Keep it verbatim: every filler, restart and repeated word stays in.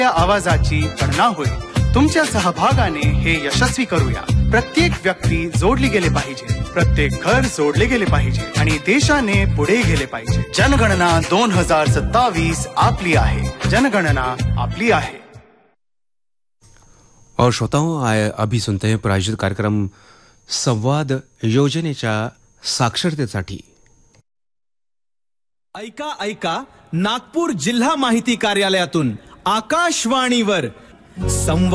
आवाजाची गणना होईल। तुमच्या सहभागाने हे यशस्वी करूया। प्रत्येक व्यक्ती जोडली गेले पाहिजे, प्रत्येक घर जोडले गेले पाहिजे आणि देशाने पुढे गेले पाहिजे। जनगणना दोन हजार सत्तावीस आपली आहे, जनगणना आपली आहे। और श्रोताओं, आए अभी सुनते हैं प्रायोजित कार्यक्रम संवाद योजनेच्या साक्षरतेसाठी। ऐका ऐका नागपूर जिल्हा माहिती कार्यालयातून आकाशवाणीवर संवाद